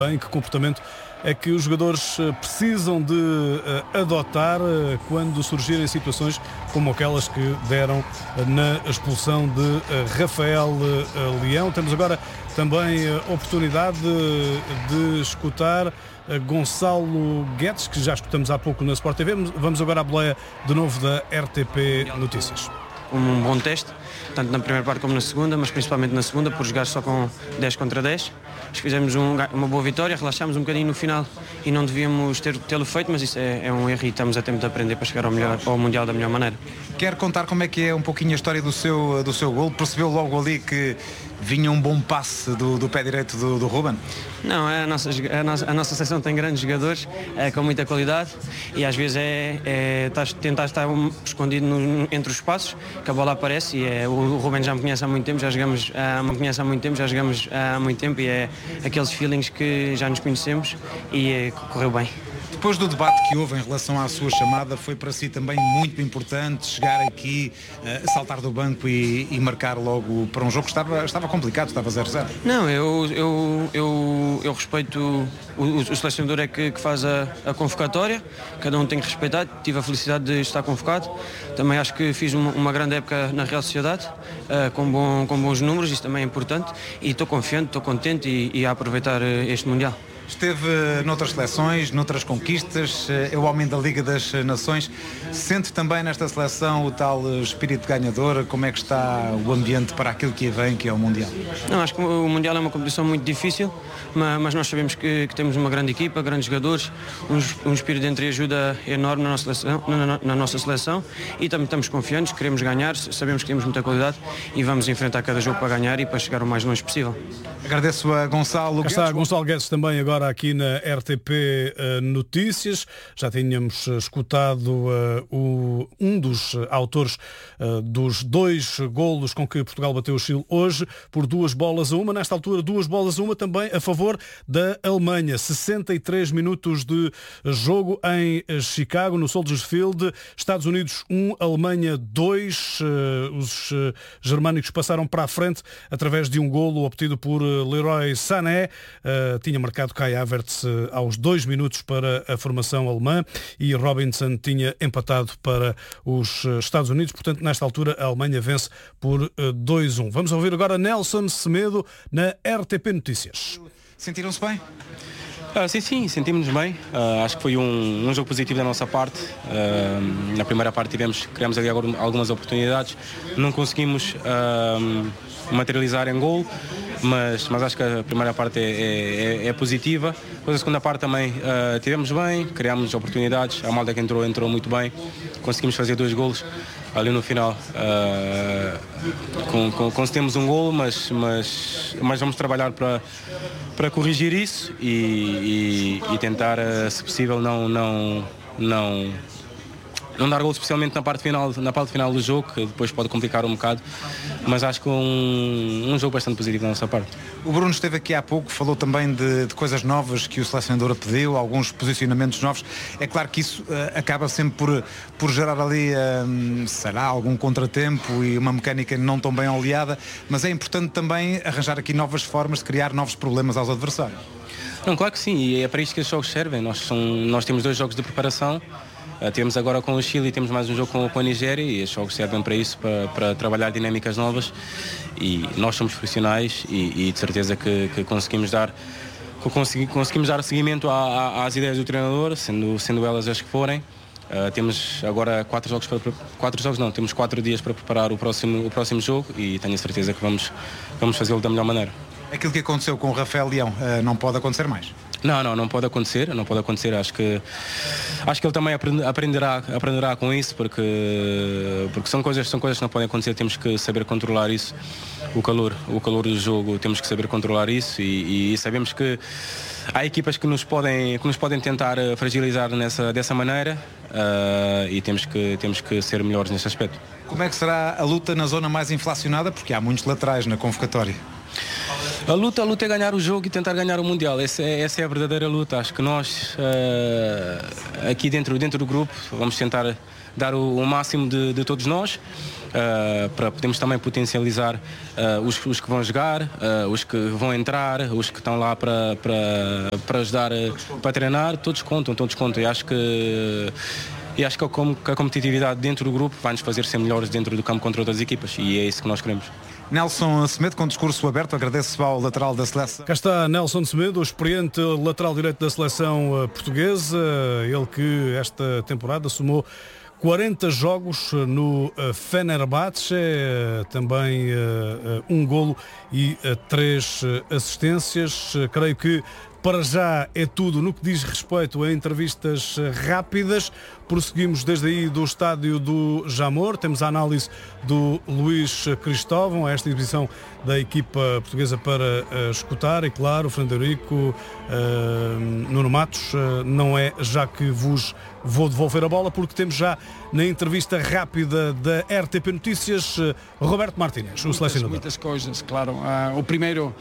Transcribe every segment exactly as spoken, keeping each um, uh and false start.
Bem, que comportamento é que os jogadores precisam de uh, adotar uh, quando surgirem situações como aquelas que deram uh, na expulsão de uh, Rafael uh, Leão. Temos agora também a uh, oportunidade de, de escutar uh, Gonçalo Guedes, que já escutamos há pouco na Sport T V. Vamos agora à boleia de novo da R T P Notícias. Um bom teste, tanto na primeira parte como na segunda, mas principalmente na segunda, por jogar só com dez contra dez. Acho que fizemos um, uma boa vitória, relaxámos um bocadinho no final e não devíamos ter, tê-lo feito, mas isso é, é um erro e estamos a tempo de aprender para chegar ao, melhor, ao Mundial da melhor maneira. Quer contar como é que é um pouquinho a história do seu, do seu golo? Percebeu logo ali que vinha um bom passe do, do pé direito do, do Ruben? Não, a nossa, a nossa, a nossa seleção tem grandes jogadores é, com muita qualidade e às vezes é, é estás, tentar estar um, escondido no, entre os espaços, que a bola aparece e é, o, o Ruben já me conhece há muito tempo, já jogamos, ah, me conhece há muito tempo, já jogamos há muito tempo e é aqueles feelings que já nos conhecemos e é, correu bem. Depois do debate que houve em relação à sua chamada, foi para si também muito importante chegar aqui, uh, saltar do banco e, e marcar logo para um jogo que estava, estava complicado, estava zero a zero. Não, eu, eu, eu, eu respeito, o, o, o selecionador é que, que faz a, a convocatória, cada um tem que respeitar, tive a felicidade de estar convocado, também acho que fiz uma, uma grande época na Real Sociedade, uh, com, bom, com bons números, isso também é importante e estou confiante, estou contente e, e a aproveitar este Mundial. Esteve noutras seleções, noutras conquistas, é o homem da Liga das Nações. Sente também nesta seleção o tal espírito ganhador? Como é que está o ambiente para aquilo que vem, que é o Mundial? Não, acho que o Mundial é uma competição muito difícil, mas nós sabemos que, que temos uma grande equipa, grandes jogadores, um, um espírito de entreajuda enorme na nossa seleção, na, na nossa seleção e também estamos confiantes, queremos ganhar, sabemos que temos muita qualidade e vamos enfrentar cada jogo para ganhar e para chegar o mais longe possível. Agradeço a Gonçalo Guedes. Cá está Gonçalo Guedes também agora aqui na R T P uh, Notícias. Já tínhamos uh, escutado uh, o, um dos uh, autores uh, dos dois golos com que Portugal bateu o Chile hoje por duas bolas a uma. Nesta altura, duas bolas a uma também a favor da Alemanha. sessenta e três minutos de jogo em Chicago, no Soldier Field. Estados Unidos um, Alemanha dois. Uh, os uh, germânicos passaram para a frente através de um golo obtido por uh, Leroy Sané. Uh, tinha marcado Kai Havertz uh, aos dois minutos para a formação alemã e Robinson tinha empatado para os uh, Estados Unidos. Portanto, nesta altura, a Alemanha vence por uh, dois a um. Vamos ouvir agora Nelson Semedo na R T P Notícias. Sentiram-se bem? Ah, sim, sim, sentimos-nos bem. Ah, acho que foi um, um jogo positivo da nossa parte. Ah, na primeira parte tivemos, criamos ali algumas oportunidades. Não conseguimos ah, materializar em gol, mas, mas acho que a primeira parte é, é, é positiva. Depois a segunda parte também ah, tivemos bem, criámos oportunidades. A malta que entrou, entrou muito bem. Conseguimos fazer dois golos. Ali no final uh, com, com, conseguimos um golo, mas, mas, mas vamos trabalhar para, para corrigir isso e, e, e tentar, uh, se possível, não, não, não, não dar golo, especialmente na parte final, na parte final do jogo, que depois pode complicar um bocado, mas acho que um, um jogo bastante positivo da nossa parte. O Bruno esteve aqui há pouco, falou também de, de coisas novas que o selecionador pediu, alguns posicionamentos novos. É claro que isso uh, acaba sempre por, por gerar ali, uh, será, algum contratempo e uma mecânica não tão bem oleada, mas é importante também arranjar aqui novas formas de criar novos problemas aos adversários. Não, claro que sim, e é para isto que os jogos servem. Nós, são, nós temos dois jogos de preparação. Uh, temos agora com o Chile e temos mais um jogo com, com a Nigéria e os jogos servem para isso, para, para trabalhar dinâmicas novas e nós somos profissionais e, e de certeza que, que conseguimos dar que consegui, conseguimos dar seguimento à, à, às ideias do treinador, sendo, sendo elas as que forem. Uh, temos agora quatro jogos para quatro jogos não, temos quatro dias para preparar o próximo, o próximo jogo e tenho a certeza que vamos, vamos fazê-lo da melhor maneira. Aquilo que aconteceu com o Rafael Leão uh, não pode acontecer mais? Não, não, não pode acontecer, não pode acontecer, acho que acho que ele também aprenderá, aprenderá com isso, porque, porque são coisas, são coisas que não podem acontecer, temos que saber controlar isso, o calor, o calor do jogo, temos que saber controlar isso e, e sabemos que há equipas que nos podem, que nos podem tentar fragilizar nessa, dessa maneira uh, e temos que, temos que ser melhores nesse aspecto. Como é que será a luta na zona mais inflacionada? Porque há muitos laterais na convocatória. A luta, a luta é ganhar o jogo e tentar ganhar o Mundial. Essa é, essa é a verdadeira luta. Acho que nós, uh, aqui dentro, dentro do grupo, vamos tentar dar o, o máximo de, de todos nós, uh, para podermos também potencializar uh, os, os que vão jogar, uh, os que vão entrar, os que estão lá para, para, para ajudar, uh, para treinar. Todos contam, todos contam. E acho que... E acho que a competitividade dentro do grupo vai nos fazer ser melhores dentro do campo contra outras equipas, e é isso que nós queremos. Nelson Semedo, com discurso aberto, agradece ao lateral da seleção. Cá está Nelson Semedo, o experiente lateral direito da seleção portuguesa, ele que esta temporada somou quarenta jogos no Fenerbahçe, também um golo e três assistências. Creio que para já é tudo no que diz respeito a entrevistas rápidas. Prosseguimos desde aí do estádio do Jamor. Temos a análise do Luís Cristóvão, a esta exibição da equipa portuguesa para uh, escutar. E claro, o Frederico, uh, Nuno Matos, uh, não é já que vos vou devolver a bola, porque temos já na entrevista rápida da R T P Notícias uh, Roberto Martínez, o selecionador. Muitas coisas, claro. Uh, o primeiro...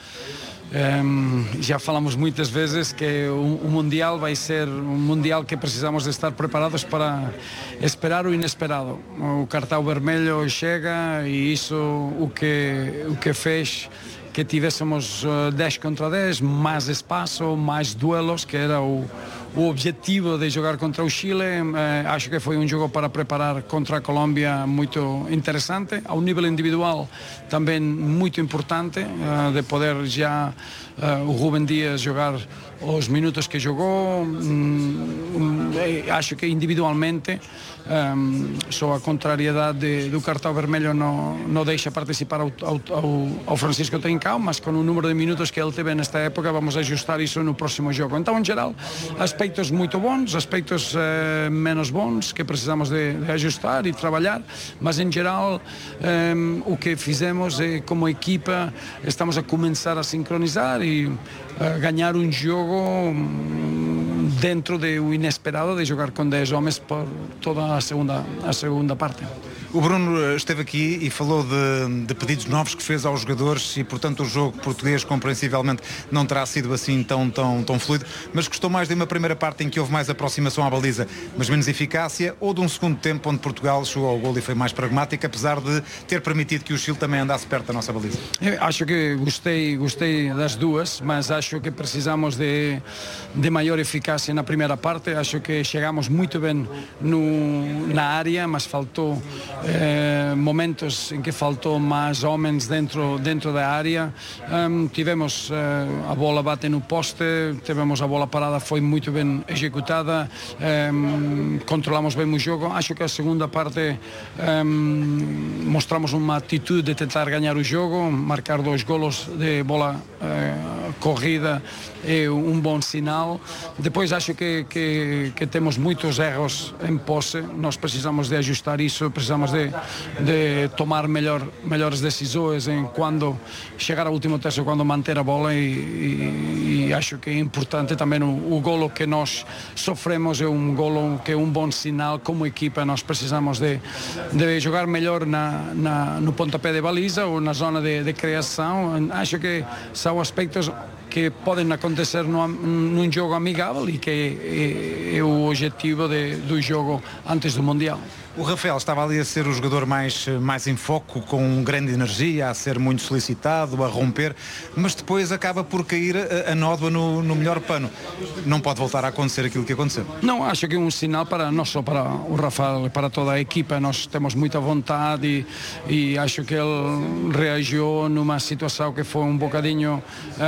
Um, já falamos muitas vezes que o, o Mundial vai ser um Mundial que precisamos de estar preparados para esperar o inesperado. O cartão vermelho chega e isso o que, o que fez que tivéssemos uh, dez contra dez, mais espaço, mais duelos, que era o, o objetivo de jogar contra o Chile. Uh, acho que foi um jogo para preparar contra a Colômbia muito interessante, ao nível individual também muito importante, uh, de poder já uh, o Rubem Dias jogar os minutos que jogou. Um, um, acho que individualmente um, só a contrariedade do cartão vermelho não, não deixa participar ao, ao, ao Francisco Trincão, mas com o número de minutos que ele teve nesta época vamos ajustar isso no próximo jogo. Então, em geral, aspectos muito bons, aspectos uh, menos bons que precisamos de, de ajustar e trabalhar, mas em geral um, o que fizemos é, como equipa, estamos a começar a sincronizar e uh, ganhar um jogo um, dentro do inesperado de jogar com dez homens por toda a segunda, a segunda parte. O Bruno esteve aqui e falou de, de pedidos novos que fez aos jogadores e, portanto, o jogo português, compreensivelmente, não terá sido assim tão, tão, tão fluido, mas gostou mais de uma primeira parte em que houve mais aproximação à baliza, mas menos eficácia, ou de um segundo tempo onde Portugal chegou ao golo e foi mais pragmático, apesar de ter permitido que o Chile também andasse perto da nossa baliza? Eu acho que gostei, gostei das duas, mas acho que precisamos de, de maior eficácia na primeira parte. Acho que chegamos muito bem no, na área, mas faltou Eh, momentos em que faltou mais homens dentro, dentro da área. Um, tivemos uh, a bola bate no poste, tivemos a bola parada, foi muito bem executada, um, controlamos bem o jogo. Acho que a segunda parte um, mostramos uma atitude de tentar ganhar o jogo, marcar dois golos de bola uh, corrida é um bom sinal. Depois acho que, que, que temos muitos erros em posse, nós precisamos de ajustar isso, precisamos de, de tomar melhor, melhores decisões em quando chegar ao último terço, quando manter a bola, e, e, e acho que é importante também o, o golo que nós sofremos, é um golo que é um bom sinal. Como equipa nós precisamos de, de jogar melhor na, na, no pontapé de baliza ou na zona de, de criação. Acho que são aspectos que podem acontecer num, num jogo amigável e que é, é, é o objetivo de, do jogo antes do Mundial. O Rafael estava ali a ser o jogador mais, mais em foco, com grande energia, a ser muito solicitado, a romper, mas depois acaba por cair a, a nódoa no, no melhor pano. Não pode voltar a acontecer aquilo que aconteceu. Não, acho que é um sinal para, não só para o Rafael, para toda a equipa. Nós temos muita vontade e, e acho que ele reagiu numa situação que foi um bocadinho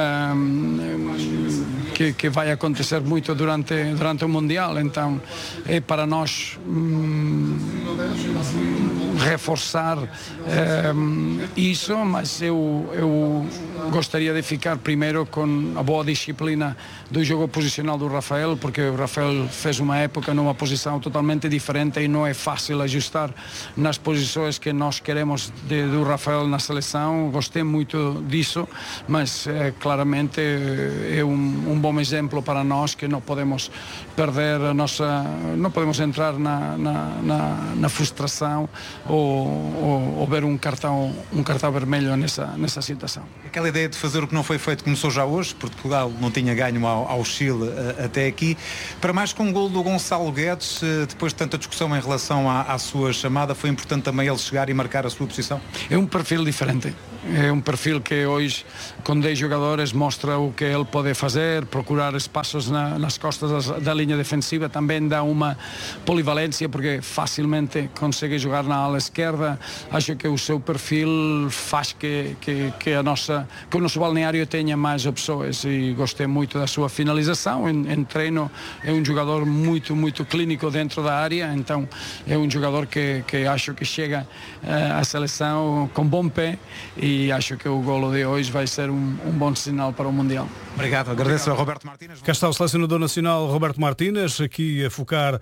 um, que, que vai acontecer muito durante, durante o Mundial. Então é para nós um, reforçar um, isso, mas eu, eu gostaria de ficar primeiro com a boa disciplina do jogo posicional do Rafael, porque o Rafael fez uma época numa posição totalmente diferente e não é fácil ajustar nas posições que nós queremos de, do Rafael na seleção. Gostei muito disso, mas é, claramente é um, um bom exemplo para nós, que não podemos perder a nossa, não podemos entrar na, na, na, na frustração ou, ou, ou ver um cartão, um cartão vermelho nessa, nessa situação. Aquela ideia de fazer o que não foi feito começou já hoje. Portugal não tinha ganho ao, ao Chile uh, até aqui. Para mais com o gol do Gonçalo Guedes, uh, depois de tanta discussão em relação à, à sua chamada, foi importante também ele chegar e marcar a sua posição? É um perfil diferente. É um perfil que hoje, com dez jogadores, mostra o que ele pode fazer, procurar espaços na, nas costas da linha defensiva, também dá uma polivalência, porque facilmente consegue jogar na ala esquerda. Acho que o seu perfil faz que, que, que, a nossa, que o nosso balneário tenha mais opções, e gostei muito da sua finalização. Em, em treino é um jogador muito, muito clínico dentro da área, então é um jogador que, que acho que chega uh, à seleção com bom pé, e acho que o golo de hoje vai ser um, um bom sinal para o Mundial. Obrigado, agradeço a Roberto Martínez. Cá está o selecionador nacional Roberto Martínez, aqui a focar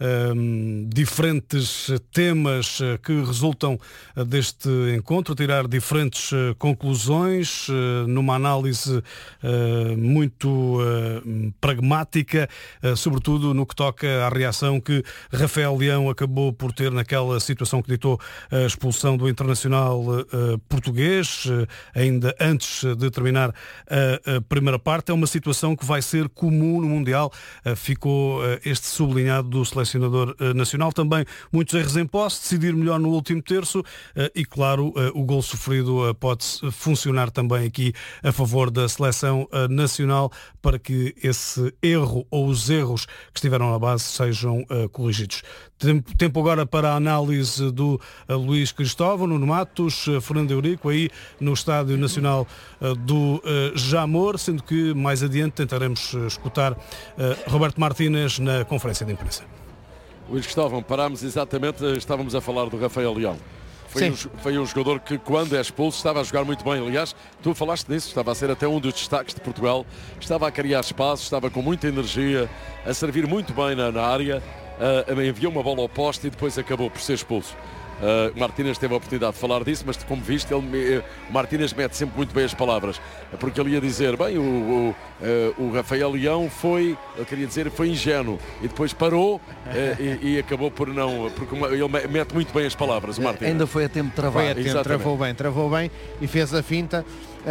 um, diferentes temas que resultam deste encontro, tirar diferentes uh, conclusões, uh, numa análise uh, muito uh, pragmática, uh, sobretudo no que toca à reação que Rafael Leão acabou por ter naquela situação que ditou a expulsão do internacional uh, português, uh, ainda antes de terminar a, a primeira parte. É uma situação que vai ser comum no Mundial, uh, ficou uh, este sublinhado do selecionador uh, nacional. Também muitos erros em posse, decidir melhor no último terço, uh, e claro, uh, o gol sofrido uh, pode funcionar também aqui a favor da seleção uh, nacional, para que esse erro ou os erros que estiveram na base sejam uh, corrigidos. Tempo, tempo agora para a análise do uh, Luís Cristóvão, Nuno Matos, uh, Fernando Eurico, aí no Estádio Nacional uh, do uh, Jamor, sendo que mais adiante tentaremos uh, escutar uh, Roberto Martínez na conferência de imprensa. Luís Cristóvão, parámos exatamente, estávamos a falar do Rafael Leão. Foi um, foi um jogador que, quando é expulso, estava a jogar muito bem. Aliás, tu falaste nisso, estava a ser até um dos destaques de Portugal, estava a criar espaço, estava com muita energia, a servir muito bem na, na área, uh, enviou uma bola ao poste e depois acabou por ser expulso. Uh, Martínez teve a oportunidade de falar disso, mas como viste, ele, o Martínez mete sempre muito bem as palavras, porque ele ia dizer, bem, o, o, uh, o Rafael Leão foi, ele queria dizer, foi ingênuo, e depois parou uh, e, e acabou por não, porque ele mete muito bem as palavras, o Martínez. Ainda foi a tempo de travar. Foi a tempo, travou bem, travou bem e fez a finta,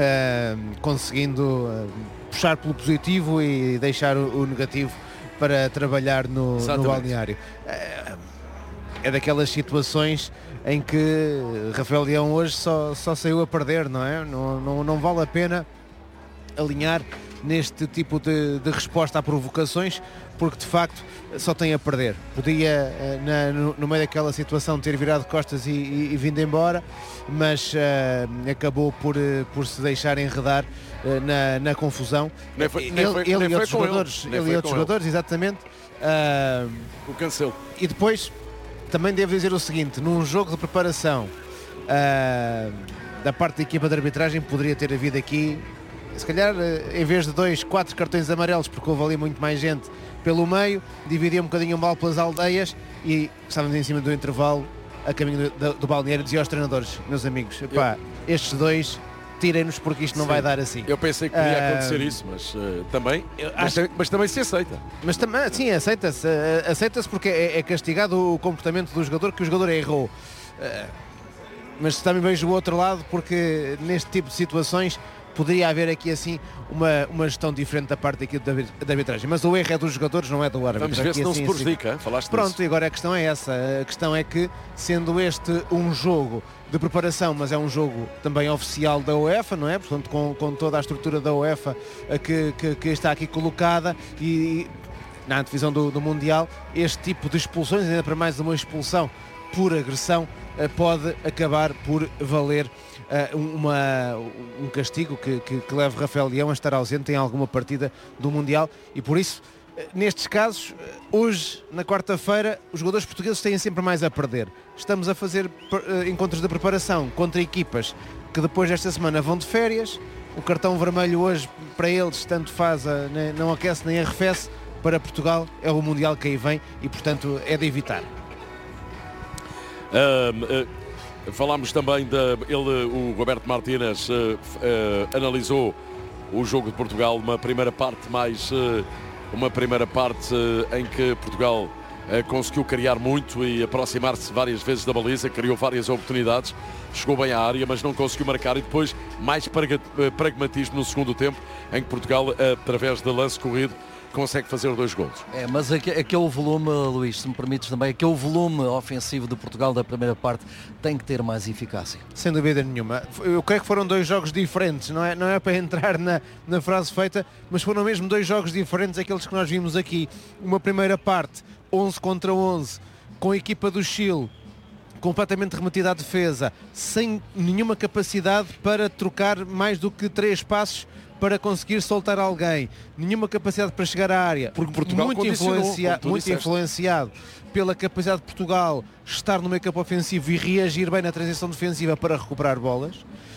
uh, conseguindo uh, puxar pelo positivo e deixar o, o negativo para trabalhar no, no balneário. Uh, É daquelas situações em que Rafael Leão hoje só, só saiu a perder, não é? Não, não, não vale a pena alinhar neste tipo de, de resposta a provocações, porque de facto só tem a perder. Podia, na, no, no meio daquela situação, ter virado costas e, e, e vindo embora, mas uh, acabou por, por se deixar enredar uh, na, na confusão. Nem foi, ele, nem foi, ele, nem e outros jogadores, ele, ele e outros jogadores, ele. exatamente. Uh, o Cancelo. E depois também devo dizer o seguinte, num jogo de preparação uh, da parte da equipa de arbitragem, poderia ter havido aqui, se calhar, uh, em vez de dois, quatro cartões amarelos, porque houve ali muito mais gente pelo meio, dividia um bocadinho mal pelas aldeias, e estávamos em cima do intervalo, a caminho do, do balneário, dizia aos treinadores, meus amigos, epá, eu... estes dois, tirem-nos porque isto não Sim. vai dar assim. Eu pensei que podia uh, acontecer isso, mas uh, também, mas, acho... mas também se aceita. Mas também, sim, aceita-se, uh, aceita-se porque é, é castigado o comportamento do jogador, que o jogador errou. Uh, mas também vejo o outro lado, porque neste tipo de situações poderia haver aqui assim uma, uma gestão diferente da parte aqui da, da arbitragem. Mas o erro é dos jogadores, não é do árbitro. Vamos ver aqui, se não assim, se prejudica, assim. Falaste Pronto, disso. E agora a questão é essa. A questão é que, sendo este um jogo de preparação, mas é um jogo também oficial da UEFA, não é? Portanto, com, com toda a estrutura da UEFA que, que, que está aqui colocada, e na antevisão do, do Mundial, este tipo de expulsões, ainda para mais uma expulsão por agressão, pode acabar por valer uma, um castigo que, que, que leve Rafael Leão a estar ausente em alguma partida do Mundial, e por isso, nestes casos, hoje, na quarta-feira, os jogadores portugueses têm sempre mais a perder. Estamos a fazer uh, encontros de preparação contra equipas que depois desta semana vão de férias. O cartão vermelho hoje, para eles, tanto faz, a, né, não aquece nem arrefece. Para Portugal é o Mundial que aí vem e, portanto, é de evitar. Um, uh, falámos também de ele, o Roberto Martínez uh, uh, analisou o jogo de Portugal, uma primeira parte mais... Uh, uma primeira parte uh, em que Portugal uh, conseguiu criar muito e aproximar-se várias vezes da baliza, criou várias oportunidades, chegou bem à área, mas não conseguiu marcar, e depois mais pragmatismo no segundo tempo, em que Portugal, através de lance corrido, consegue fazer dois golos. É, mas aquele volume, Luís, se me permites também, aquele volume ofensivo de Portugal da primeira parte tem que ter mais eficácia. Sem dúvida nenhuma. Eu creio que foram dois jogos diferentes, não é, não é para entrar na, na frase feita, mas foram mesmo dois jogos diferentes aqueles que nós vimos aqui. Uma primeira parte, onze contra onze, com a equipa do Chile completamente remetida à defesa, sem nenhuma capacidade para trocar mais do que três passos para conseguir soltar alguém, nenhuma capacidade para chegar à área, porque Portugal muito, influencia, muito disseste. influenciado pela capacidade de Portugal estar no meio campo ofensivo e reagir bem na transição defensiva para recuperar bolas.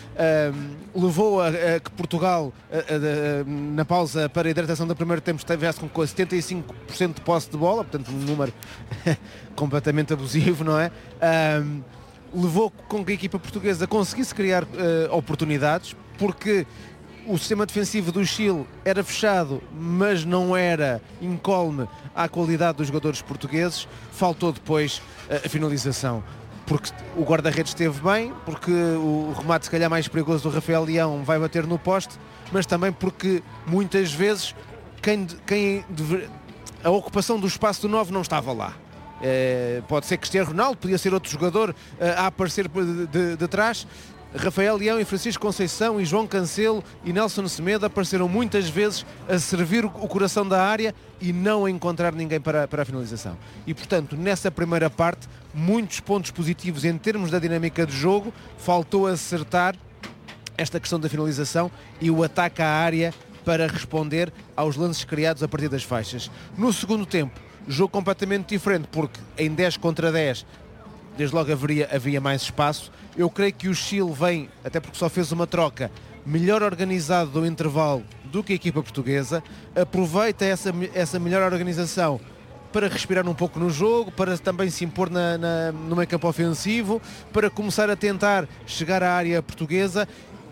Um, levou a, a que Portugal a, a, a, na pausa para a hidratação do primeiro tempo estivesse com setenta e cinco por cento de posse de bola, portanto um número completamente abusivo, não é? Um, levou com que a equipa portuguesa conseguisse criar uh, oportunidades, porque o sistema defensivo do Chile era fechado, mas não era incólume à qualidade dos jogadores portugueses. Faltou depois a finalização, porque o guarda-redes esteve bem, porque o remate se calhar mais perigoso do Rafael Leão vai bater no poste, mas também porque muitas vezes quem, quem deve, a ocupação do espaço do nove não estava lá. É, pode ser Cristiano Ronaldo, podia ser outro jogador a aparecer de, de, de trás. Rafael Leão e Francisco Conceição e João Cancelo e Nelson Semedo apareceram muitas vezes a servir o coração da área e não a encontrar ninguém para, para a finalização. E portanto, nessa primeira parte, muitos pontos positivos em termos da dinâmica de jogo. Faltou acertar esta questão da finalização e o ataque à área para responder aos lances criados a partir das faixas. No segundo tempo, jogo completamente diferente, porque em dez contra dez desde logo haveria, havia mais espaço. Eu creio que o Chile vem, até porque só fez uma troca, melhor organizado do intervalo do que a equipa portuguesa, aproveita essa, essa melhor organização para respirar um pouco no jogo, para também se impor na, na, no meio campo ofensivo, para começar a tentar chegar à área portuguesa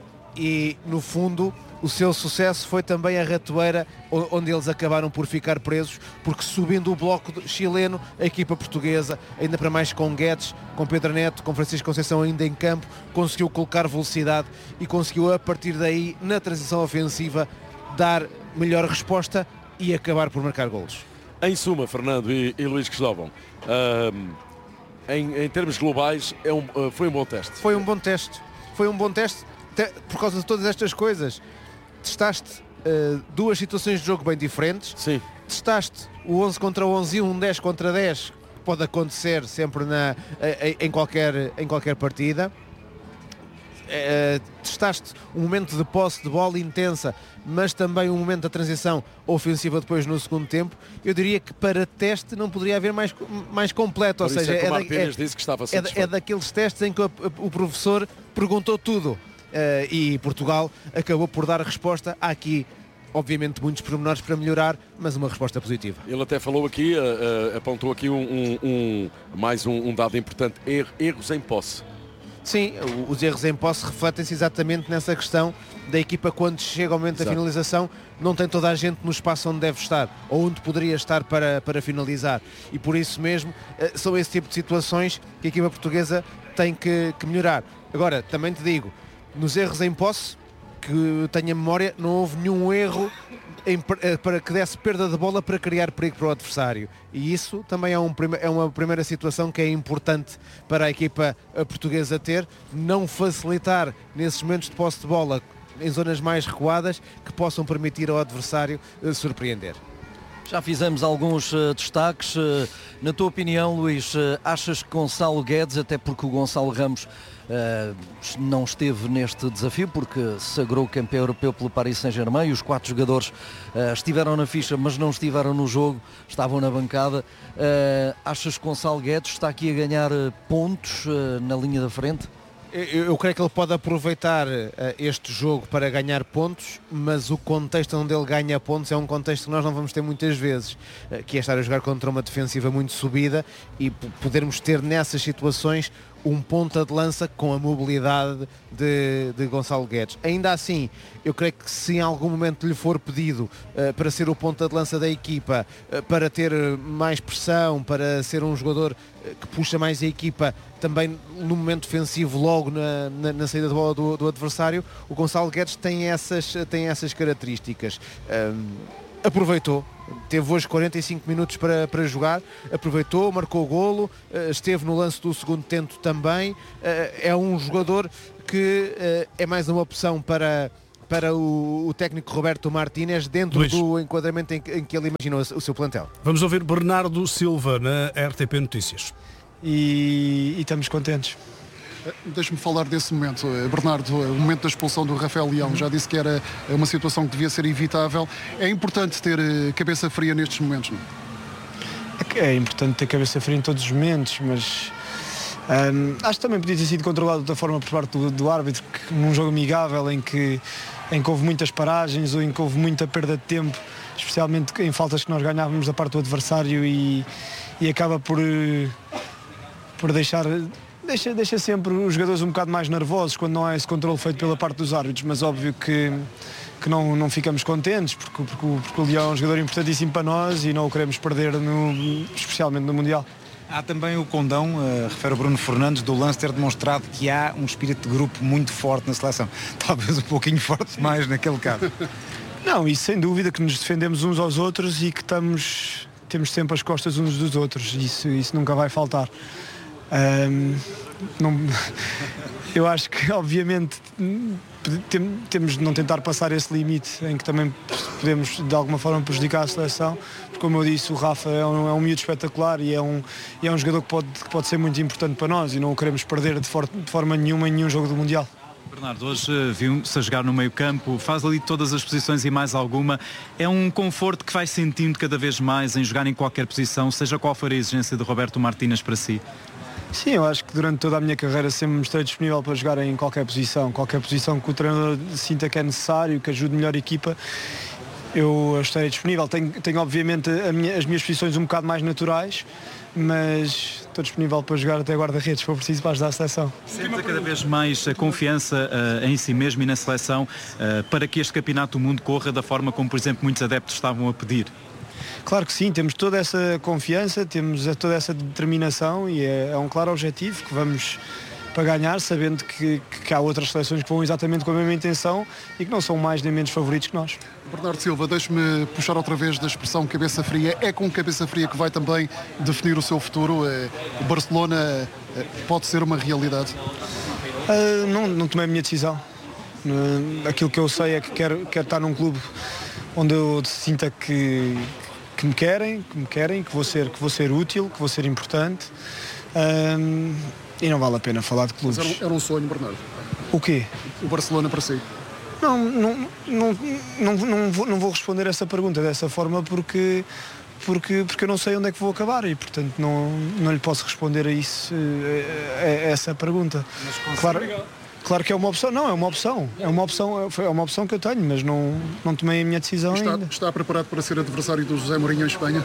e, no fundo, o seu sucesso foi também a ratoeira onde eles acabaram por ficar presos, porque subindo o bloco chileno, a equipa portuguesa, ainda para mais com Guedes, com Pedro Neto, com Francisco Conceição ainda em campo, conseguiu colocar velocidade e conseguiu a partir daí, na transição ofensiva, dar melhor resposta e acabar por marcar golos. Em suma, Fernando e, e Luís Cristóvão, um, em, em termos globais é um, uh, foi um bom teste. Foi um bom teste. Foi um bom teste te, por causa de todas estas coisas. Testaste uh, duas situações de jogo bem diferentes. Sim. Testaste o onze contra onze e um dez contra dez, que pode acontecer sempre na, em, em, qualquer, em qualquer partida. Uh, testaste um momento de posse de bola intensa, mas também um momento da transição ofensiva depois no segundo tempo. Eu diria que para teste não poderia haver mais, mais completo. Por ou seja, é, que é, o da, Martínez disse que estava é, é daqueles testes em que o, o professor perguntou tudo. Uh, e Portugal acabou por dar a resposta. Há aqui, obviamente, muitos pormenores para melhorar, mas uma resposta positiva. Ele até falou aqui, uh, uh, apontou aqui um, um, um, mais um, um dado importante, er, erros em posse. Sim, os erros em posse refletem-se exatamente nessa questão da equipa, quando chega ao momento da finalização, não tem toda a gente no espaço onde deve estar, ou onde poderia estar para, para finalizar. E por isso mesmo, uh, são esse tipo de situações que a equipa portuguesa tem que, que melhorar. Agora, também te digo, nos erros em posse, que tenha memória, não houve nenhum erro em, para que desse perda de bola para criar perigo para o adversário. E isso também é, um, é uma primeira situação que é importante para a equipa portuguesa ter, não facilitar nesses momentos de posse de bola em zonas mais recuadas que possam permitir ao adversário uh, surpreender. Já fizemos alguns uh, destaques. Uh, na tua opinião, Luís, uh, achas que Gonçalo Guedes, até porque o Gonçalo Ramos uh, não esteve neste desafio, porque sagrou campeão europeu pelo Paris Saint-Germain e os quatro jogadores uh, estiveram na ficha, mas não estiveram no jogo, estavam na bancada. Uh, achas que Gonçalo Guedes está aqui a ganhar uh, pontos uh, na linha da frente? Eu, eu creio que ele pode aproveitar uh, este jogo para ganhar pontos, mas o contexto onde ele ganha pontos é um contexto que nós não vamos ter muitas vezes, uh, que é estar a jogar contra uma defensiva muito subida e p- podermos ter nessas situações um ponta de lança com a mobilidade de, de Gonçalo Guedes. Ainda assim, eu creio que se em algum momento lhe for pedido uh, para ser o ponta de lança da equipa, uh, para ter mais pressão, para ser um jogador uh, que puxa mais a equipa também no momento defensivo, logo na, na, na saída de bola do, do adversário, o Gonçalo Guedes tem essas, tem essas características. Um, aproveitou, teve hoje quarenta e cinco minutos para, para jogar, aproveitou, marcou o golo, esteve no lance do segundo tento também, é um jogador que é mais uma opção para, para o, o técnico Roberto Martínez dentro Luís. do enquadramento em, em que ele imaginou o seu plantel. Vamos ouvir Bernardo Silva na R T P Notícias. E, e estamos contentes. Deixe-me falar desse momento, Bernardo, o momento da expulsão do Rafael Leão. Já disse que era uma situação que devia ser evitável. É importante ter cabeça fria nestes momentos, não? É importante ter cabeça fria em todos os momentos, mas hum, acho que também podia ter sido controlado de outra forma por parte do, do árbitro, que num jogo amigável em que, em que houve muitas paragens ou em que houve muita perda de tempo, especialmente em faltas que nós ganhávamos da parte do adversário, e, e acaba por, por deixar... Deixa, deixa sempre os jogadores um bocado mais nervosos quando não há esse controle feito pela parte dos árbitros, mas óbvio que, que não, não ficamos contentes, porque, porque, porque o Leão é um jogador importantíssimo para nós e não o queremos perder, no, especialmente no Mundial. Há também o condão, uh, refere o Bruno Fernandes, do lance ter demonstrado que há um espírito de grupo muito forte na seleção. Talvez um pouquinho forte mais naquele caso. Não, isso sem dúvida, que nos defendemos uns aos outros e que estamos, temos sempre as costas uns dos outros, isso, isso nunca vai faltar. Um, não, eu acho que obviamente tem, temos de não tentar passar esse limite em que também podemos de alguma forma prejudicar a seleção, porque como eu disse, o Rafa é um, é um miúdo espetacular e é um, e é um jogador que pode, que pode ser muito importante para nós e não o queremos perder de, for, de forma nenhuma em nenhum jogo do Mundial. Bernardo, hoje viu-se a jogar no meio campo, faz ali todas as posições e mais alguma. É um conforto que vai sentindo cada vez mais em jogar em qualquer posição, seja qual for a exigência de Roberto Martínez para si? Sim, eu acho que durante toda a minha carreira sempre me estou disponível para jogar em qualquer posição, qualquer posição que o treinador sinta que é necessário, que ajude melhor a equipa, eu estarei disponível. Tenho, tenho obviamente a minha, as minhas posições um bocado mais naturais, mas estou disponível para jogar até guarda-redes, se for preciso, para ajudar a seleção. Sente cada vez mais a confiança uh, em si mesmo e na seleção uh, para que este campeonato do mundo corra da forma como, por exemplo, muitos adeptos estavam a pedir? Claro que sim, temos toda essa confiança, temos toda essa determinação e é, é um claro objetivo que vamos para ganhar, sabendo que, que há outras seleções que vão exatamente com a mesma intenção e que não são mais nem menos favoritos que nós. Bernardo Silva, deixe-me puxar outra vez da expressão cabeça fria. É com cabeça fria que vai também definir o seu futuro? O Barcelona pode ser uma realidade? Uh, não, não tomei a minha decisão. Uh, aquilo que eu sei é que quero, quero estar num clube onde eu sinta que, que me querem, que me querem, que vou ser, que vou ser útil, que vou ser importante. Um, e não vale a pena falar de clubes. Mas era um, era um sonho, Bernardo. O quê? O Barcelona para si. Não, não, não, não, não, vou, não vou responder essa pergunta dessa forma porque, porque, porque eu não sei onde é que vou acabar e, portanto, não, não lhe posso responder a isso, a, a essa pergunta. Mas claro, claro que é uma opção. Não, é uma opção. É uma opção, é uma opção que eu tenho, mas não, não tomei a minha decisão está, ainda. Está preparado para ser adversário do José Mourinho em Espanha?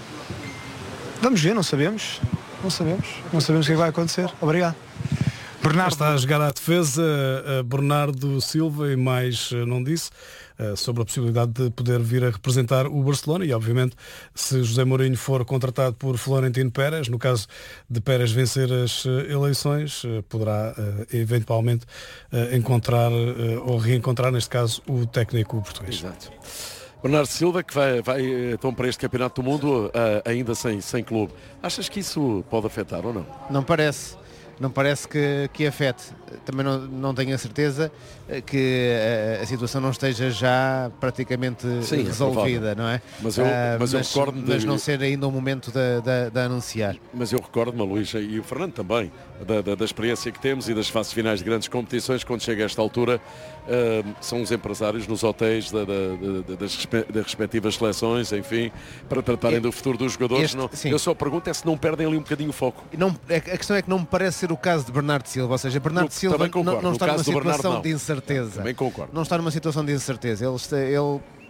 Vamos ver, não sabemos. Não sabemos. Não sabemos o que vai acontecer. Obrigado. Bernardo está a jogar à defesa, Bernardo Silva, e mais não disse, sobre a possibilidade de poder vir a representar o Barcelona e, obviamente, se José Mourinho for contratado por Florentino Pérez, no caso de Pérez vencer as eleições, poderá eventualmente encontrar ou reencontrar, neste caso, o técnico português. Exato. Bernardo Silva, que vai, vai então para este Campeonato do Mundo ainda sem, sem clube. Achas que isso pode afetar ou não? Não parece. Não parece que, que afete. Também não, não tenho a certeza que a, a situação não esteja já praticamente Sim, resolvida, é não é? Mas eu, mas eu mas, recordo mas de... não ser ainda o momento de, de, de anunciar. Mas eu recordo-me, Luís, e o Fernando também, da, da, da experiência que temos e das fases finais de grandes competições, quando chega a esta altura, uh, são os empresários nos hotéis da, da, da, das, respe, das respectivas seleções, enfim, para tratarem e, do futuro dos jogadores. Este, não, eu só pergunto é se não perdem ali um bocadinho o foco. Não, a questão é que não me parece ser o caso de Bernardo Silva, ou seja, Bernardo eu, Silva não, não está numa situação Bernardo, não. de incerteza. Também concordo. Não está numa situação de incerteza. Ele, está, ele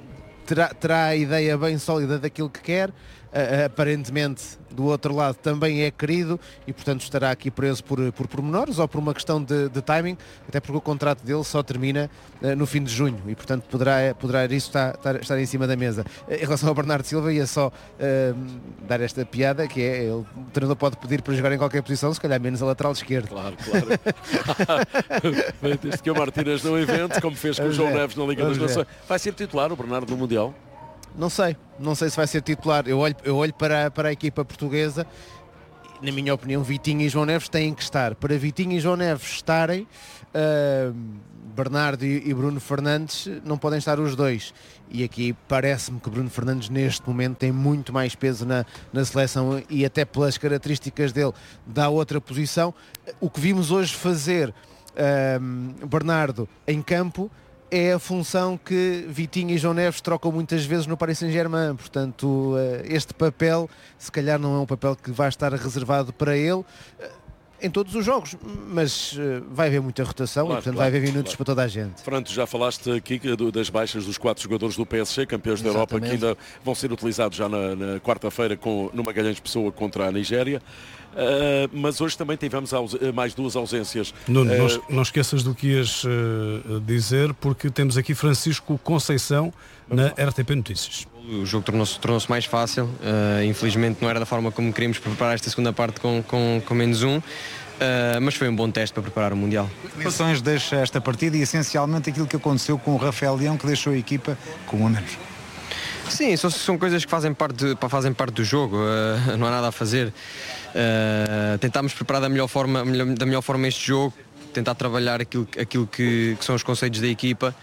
terá, terá a ideia bem sólida daquilo que quer. Uh, aparentemente do outro lado também é querido e portanto estará aqui preso por, por pormenores ou por uma questão de, de timing, até porque o contrato dele só termina uh, no fim de junho e portanto poderá, poderá isso estar, estar, estar em cima da mesa. Uh, em relação ao Bernardo Silva, ia só uh, dar esta piada, que é, ele, o treinador pode pedir para jogar em qualquer posição, se calhar menos a lateral esquerdo. Claro, claro. Desde que o Martínez não invente, como fez com o João Neves na Liga das Nações. Vai ser titular o Bernardo no Mundial? Não sei, não sei se vai ser titular. Eu olho, eu olho para, para a equipa portuguesa, na minha opinião, Vitinho e João Neves têm que estar. Para Vitinho e João Neves estarem, uh, Bernardo e, e Bruno Fernandes não podem estar os dois. E aqui parece-me que Bruno Fernandes neste momento tem muito mais peso na, na seleção e até pelas características dele dá outra posição. O que vimos hoje fazer uh, Bernardo em campo é a função que Vitinho e João Neves trocam muitas vezes no Paris Saint-Germain, portanto este papel se calhar não é um papel que vai estar reservado para ele em todos os jogos, mas vai haver muita rotação, claro, e portanto claro, vai haver minutos claro. para toda a gente. Fernando, já falaste aqui das baixas dos quatro jogadores do P S G, campeões da Europa, que ainda vão ser utilizados já na, na quarta-feira com, no Magalhães Pessoa contra a Nigéria. Uh, mas hoje também tivemos mais duas ausências. Nuno, uh, não, não esqueças do que ias uh, dizer, porque temos aqui Francisco Conceição na R T P Notícias. O jogo tornou-se tornou-se mais fácil, uh, infelizmente não era da forma como queríamos preparar esta segunda parte com, com, com menos um, uh, mas foi um bom teste para preparar o Mundial. Que impressões deixa esta partida e essencialmente aquilo que aconteceu com o Rafael Leão, que deixou a equipa com um a menos? Sim, são, são coisas que fazem parte, fazem parte do jogo, uh, não há nada a fazer. Uh, tentámos preparar da melhor forma, da melhor forma este jogo, tentar trabalhar aquilo, aquilo que, que são os conceitos da equipa,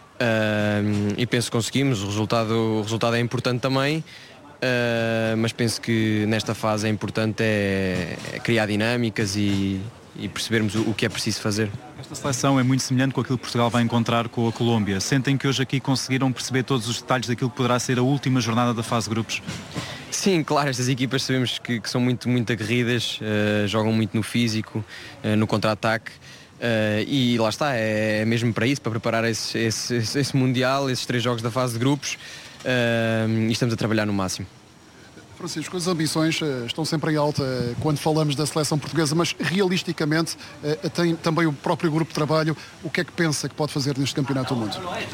uh, e penso que conseguimos. O resultado, o resultado é importante também, uh, mas penso que nesta fase é importante é, é criar dinâmicas e, e percebermos o, o que é preciso fazer. Esta seleção é muito semelhante com aquilo que Portugal vai encontrar com a Colômbia. Sentem que hoje aqui conseguiram perceber todos os detalhes daquilo que poderá ser a última jornada da fase de grupos? Sim, claro, estas equipas sabemos que, que são muito, muito aguerridas, uh, jogam muito no físico, uh, no contra-ataque, uh, e lá está, é, é mesmo para isso, para preparar esse, esse, esse Mundial, esses três jogos da fase de grupos, uh, e estamos a trabalhar no máximo. Francisco, as ambições uh, estão sempre em alta uh, quando falamos da seleção portuguesa, mas realisticamente uh, tem também o próprio grupo de trabalho. O que é que pensa que pode fazer neste Campeonato do Mundo?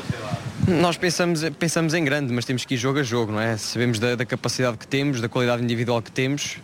Nós pensamos, pensamos em grande, mas temos que ir jogo a jogo, não é? Sabemos da, da capacidade que temos, da qualidade individual que temos,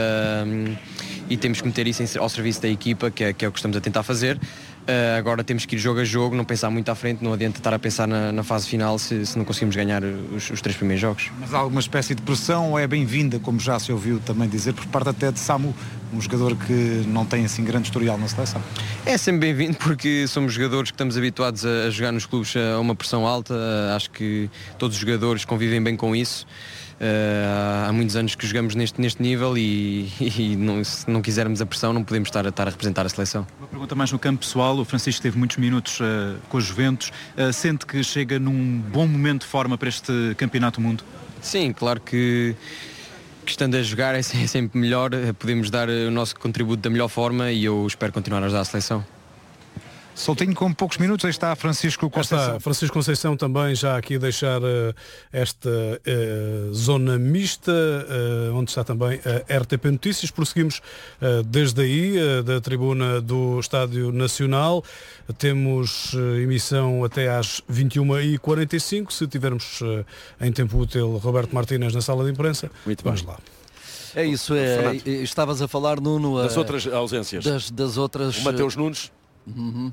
uh, e temos que meter isso em, ao serviço da equipa, que é, que é o que estamos a tentar fazer. Uh, agora temos que ir jogo a jogo, não pensar muito à frente, não adianta estar a pensar na, na fase final se, se não conseguimos ganhar os, os três primeiros jogos. Mas há alguma espécie de pressão ou é bem-vinda, como já se ouviu também dizer, por parte até de Samu, um jogador que não tem assim grande historial na seleção? É sempre bem-vindo porque somos jogadores que estamos habituados a, a jogar nos clubes a uma pressão alta, uh, acho que todos os jogadores convivem bem com isso. Uh, há muitos anos que jogamos neste, neste nível e, e não, se não quisermos a pressão não podemos estar a, estar a representar a seleção. Uma pergunta mais no campo pessoal. O Francisco teve muitos minutos uh, com a Juventus, uh, sente que chega num bom momento de forma para este Campeonato do Mundo? Sim, claro que, que estando a jogar é sempre melhor, podemos dar o nosso contributo da melhor forma e eu espero continuar a ajudar a seleção. Soltinho com poucos minutos, aí está Francisco Conceição. Está Francisco Conceição também já aqui a deixar uh, esta uh, zona mista, uh, onde está também a R T P Notícias. Prosseguimos uh, desde aí, uh, da tribuna do Estádio Nacional. Temos uh, emissão até às vinte e uma e quarenta e cinco, se tivermos uh, em tempo útil Roberto Martínez na sala de imprensa. Muito Vamos bem. lá. É isso, é, estavas a falar, Nuno, das uh, outras ausências. Das, das outras... O Mateus Nunes. Uhum.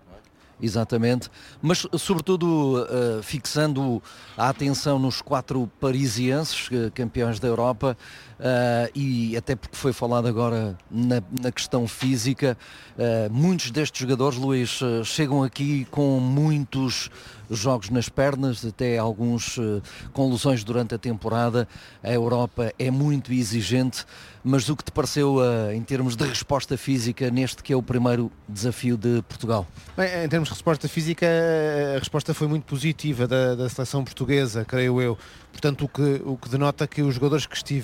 Exatamente, mas sobretudo uh, fixando a atenção nos quatro parisienses, uh, campeões da Europa, uh, e até porque foi falado agora na, na questão física, uh, muitos destes jogadores, Luís, uh, chegam aqui com muitos jogos nas pernas, até alguns uh, com lesões durante a temporada. A Europa é muito exigente, mas o que te pareceu uh, em termos de resposta física neste que é o primeiro desafio de Portugal? Bem, em termos de resposta física, a resposta foi muito positiva da, da seleção portuguesa, creio eu. Portanto, o que, o que denota que os jogadores que estiveram aqui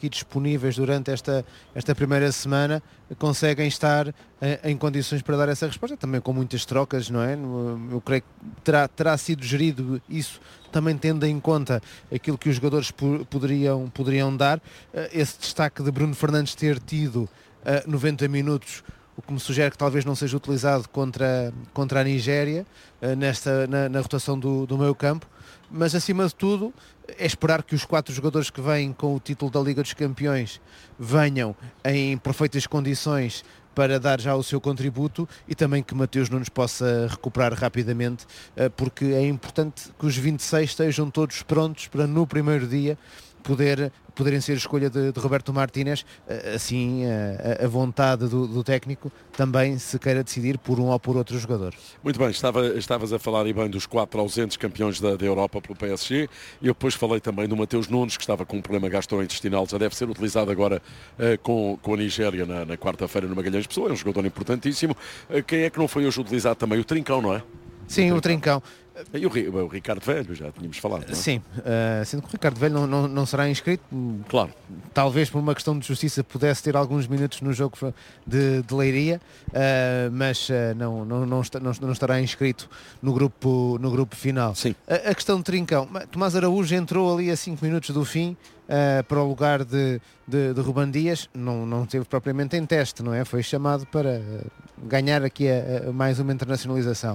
disponíveis durante esta, esta primeira semana, conseguem estar uh, em condições para dar essa resposta, também com muitas trocas, não é? Eu creio que terá, terá sido gerido isso, também tendo em conta aquilo que os jogadores po- poderiam, poderiam dar. Uh, esse destaque de Bruno Fernandes ter tido uh, noventa minutos, o que me sugere que talvez não seja utilizado contra, contra a Nigéria, uh, nesta, na, na rotação do, do meio campo, mas acima de tudo é esperar que os quatro jogadores que vêm com o título da Liga dos Campeões venham em perfeitas condições para dar já o seu contributo, e também que Mateus Nunes possa recuperar rapidamente, porque é importante que os vinte e seis estejam todos prontos para no primeiro dia poder, poderem ser escolha de, de Roberto Martínez, assim a, a vontade do, do técnico também se queira decidir por um ou por outro jogador. Muito bem, estava, estavas a falar e bem dos quatro ausentes campeões da, da Europa pelo P S G, e eu depois falei também do Mateus Nunes, que estava com um problema gastrointestinal, já deve ser utilizado agora uh, com, com a Nigéria na, na quarta-feira no Magalhães Pessoa, é um jogador importantíssimo. Uh, quem é que não foi hoje utilizado também? O Trincão, não é? Sim, o Trincão. O Trincão. E o, o Ricardo Velho, já tínhamos falado, não é? Sim, uh, sendo que o Ricardo Velho não, não, não será inscrito, claro, talvez por uma questão de justiça pudesse ter alguns minutos no jogo de, de Leiria, uh, mas uh, não, não, não, está, não, não estará inscrito no grupo, no grupo final. Sim. A, a questão de Trincão, Tomás Araújo entrou ali a cinco minutos do fim uh, para o lugar de, de, de Ruben Dias, não, não esteve propriamente em teste, não é? Foi chamado para ganhar aqui a, a mais uma internacionalização.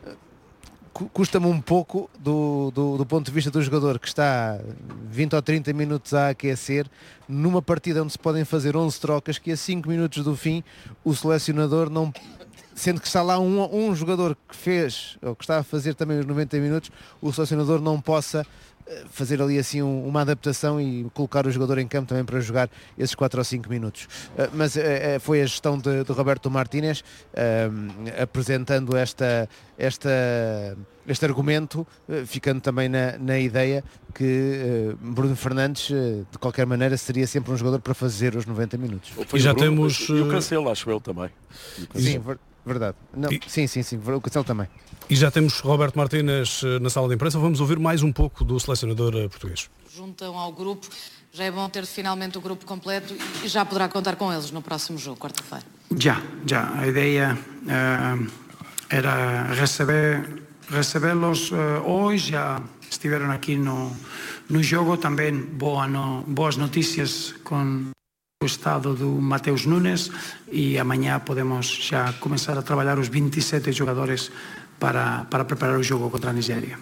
Custa-me um pouco do, do, do ponto de vista do jogador que está vinte ou trinta minutos a aquecer numa partida onde se podem fazer onze trocas, que a cinco minutos do fim o selecionador não, sendo que está lá um, um jogador que fez, ou que está a fazer também os noventa minutos, o selecionador não possa fazer ali assim um, uma adaptação e colocar o jogador em campo também para jogar esses quatro ou cinco minutos. Uh, mas uh, foi a gestão de, de Roberto Martínez, uh, apresentando esta, esta, este argumento, uh, ficando também na, na ideia que uh, Bruno Fernandes, uh, de qualquer maneira, seria sempre um jogador para fazer os noventa minutos. E já Bruno, temos... E o Cancelo, acho eu também. Sim, ver, verdade. Não, e... Sim, sim, sim, o Cancelo também. E já temos Roberto Martínez na sala de imprensa. Vamos ouvir mais um pouco do selecionador português. Juntam ao grupo, já é bom ter finalmente o grupo completo e já poderá contar com eles no próximo jogo, quarta-feira. Já, já. A ideia uh, era receber, recebê-los uh, hoje, já estiveram aqui no, no jogo. Também boa no, boas notícias com o estado do Mateus Nunes, e amanhã podemos já começar a trabalhar os vinte e sete jogadores para, para preparar o jogo contra a Nigéria.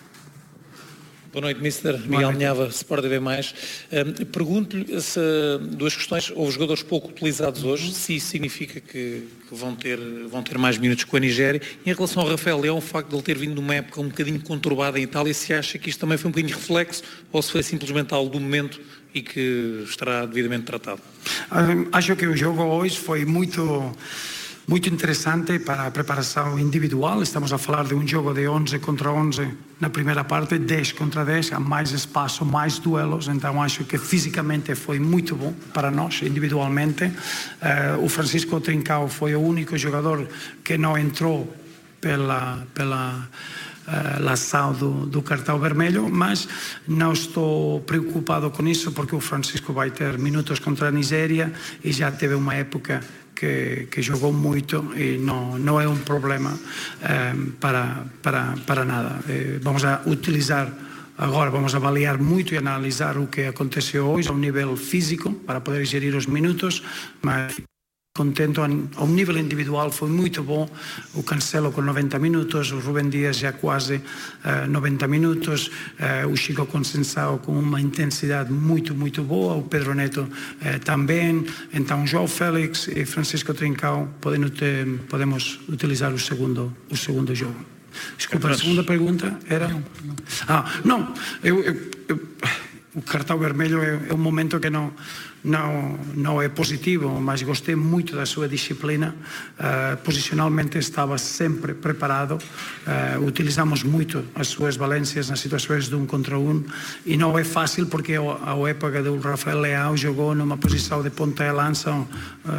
Boa noite, mister Miguel Minhava, Sport T V mais. Um, Pergunto-lhe se duas questões. Houve jogadores pouco utilizados hoje, se isso significa que, que vão, ter, vão ter mais minutos com a Nigéria. E em relação ao Rafael Leão, o facto de ele ter vindo numa época um bocadinho conturbada em Itália, se acha que isto também foi um bocadinho reflexo ou se foi simplesmente algo do momento e que estará devidamente tratado? Um, acho que o jogo hoje foi muito... muito interessante para a preparação individual. Estamos a falar de um jogo de onze contra onze na primeira parte, dez contra dez, há mais espaço, mais duelos, então acho que fisicamente foi muito bom para nós, individualmente. Uh, o Francisco Trincão foi o único jogador que não entrou pela... pela Uh, lação do, do cartão vermelho, mas não estou preocupado com isso porque o Francisco vai ter minutos contra a Nigéria e já teve uma época que, que jogou muito e não, não é um problema uh, para, para, para nada. Uh, vamos a utilizar agora, vamos avaliar muito e analisar o que aconteceu hoje ao nível físico para poder gerir os minutos, mas contento ao nível individual, foi muito bom. O Cancelo com noventa minutos, o Ruben Dias já quase uh, noventa minutos, uh, o Chico Conceição com uma intensidade muito, muito boa, o Pedro Neto uh, também. Então, João Félix e Francisco Trincão podem ter, podemos utilizar o segundo, o segundo jogo. Desculpa, a segunda pergunta era... Ah, não, eu, eu, eu, o cartão vermelho é, é um momento que não... Não, não é positivo, mas gostei muito da sua disciplina. Uh, posicionalmente estava sempre preparado. Uh, utilizamos muito as suas valências nas situações de um contra um e não é fácil porque a época do Rafael Leão jogou numa posição de ponta de lança uh,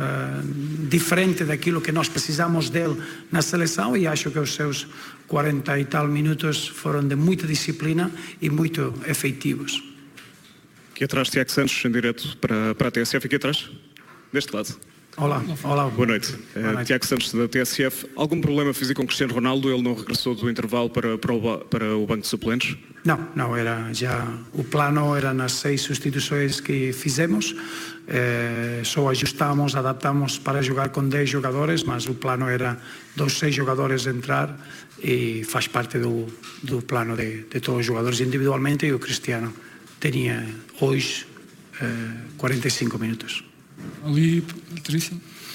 diferente daquilo que nós precisamos dele na seleção, e acho que os seus quarenta e tal minutos foram de muita disciplina e muito efetivos. Aqui atrás, Tiago Santos, em direto para, para a T S F, aqui atrás, deste lado. Olá, olá. Boa noite. Boa noite. Uh, Tiago Santos, da T S F. Algum problema físico com Cristiano Ronaldo? Ele não regressou do intervalo para, para, o, para o banco de suplentes? Não, não, era já o plano, era nas seis substituições que fizemos, eh, só ajustamos, adaptamos para jogar com dez jogadores, mas o plano era dos seis jogadores entrar e faz parte do, do plano de, de todos os jogadores individualmente, e o Cristiano tinha hoje eh, quarenta e cinco minutos. Ali, Patrícia.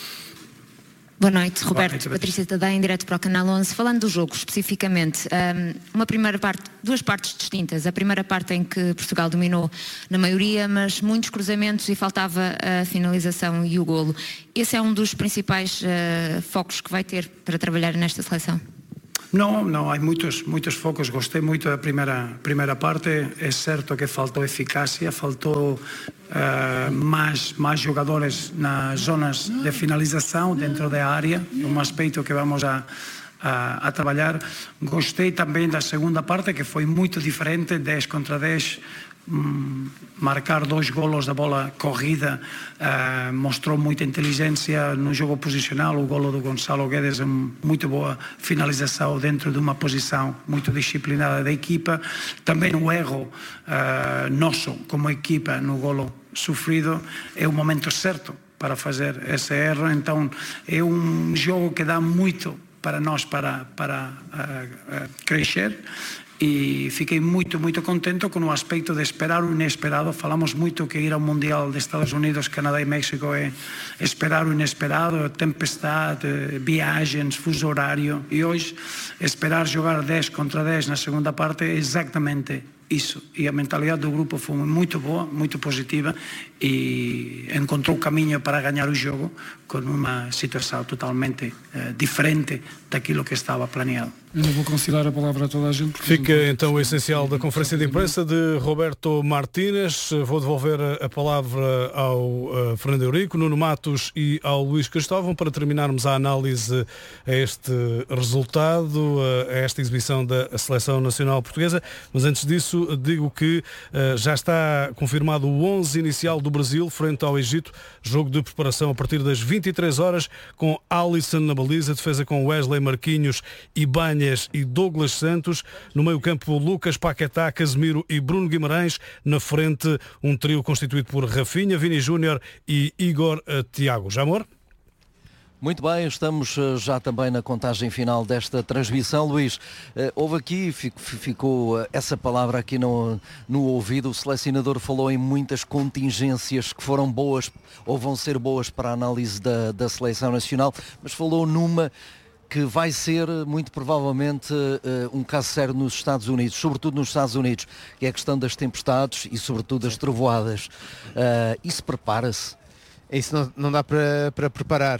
Boa noite, Roberto. Boa noite, Patrícia Tadei, em direto para o Canal onze. Falando do jogo especificamente, uma primeira parte, duas partes distintas. A primeira parte em que Portugal dominou na maioria, mas muitos cruzamentos e faltava a finalização e o golo. Esse é um dos principais uh, focos que vai ter para trabalhar nesta seleção? Não, não, há muitos, muitos focos. Gostei muito da primeira, primeira parte. É certo que faltou eficácia, faltou uh, mais, mais jogadores nas zonas de finalização dentro da área, um aspecto que vamos a, a, a trabalhar. Gostei também da segunda parte, que foi muito diferente, dez contra dez. Hum, marcar dois golos da bola corrida, uh, mostrou muita inteligência no jogo posicional. O golo do Gonçalo Guedes é uma muito boa finalização dentro de uma posição muito disciplinada da equipa. Também o erro uh, nosso como equipa no golo sofrido é o momento certo para fazer esse erro. Então é um jogo que dá muito para nós para, para uh, uh, crescer. E fiquei muito, muito contento com o aspecto de esperar o inesperado. Falamos muito que ir ao Mundial de Estados Unidos, Canadá e México é esperar o inesperado, tempestade, viagens, fuso horário. E hoje, esperar jogar dez contra dez na segunda parte é exatamente isso. E a mentalidade do grupo foi muito boa, muito positiva, e encontrou o caminho para ganhar o jogo com uma situação totalmente uh, diferente daquilo que estava planeado. Eu não vou conciliar a palavra a toda a gente. Fica então o essencial da conferência de imprensa de Roberto Martínez. Vou devolver a palavra ao uh, Fernando Eurico, Nuno Matos e ao Luís Cristóvão para terminarmos a análise a este resultado, a esta exibição da Seleção Nacional Portuguesa. Mas antes disso, digo que uh, já está confirmado o onze inicial do Brasil frente ao Egito. Jogo de preparação a partir das vinte e três horas, com Alisson na baliza, defesa com Wesley, Marquinhos, Ibanez e Douglas Santos. No meio campo, Lucas Paquetá, Casemiro e Bruno Guimarães. Na frente, um trio constituído por Rafinha, Vini Júnior e Igor uh, Thiago. Jamor? Muito bem, estamos já também na contagem final desta transmissão. Luís, houve aqui, ficou essa palavra aqui no, no ouvido, o selecionador falou em muitas contingências que foram boas ou vão ser boas para a análise da, da seleção nacional, mas falou numa que vai ser muito provavelmente um caso sério nos Estados Unidos, sobretudo nos Estados Unidos, que é a questão das tempestades e sobretudo das trovoadas. Uh, isso prepara-se? Isso não, não dá para, para preparar.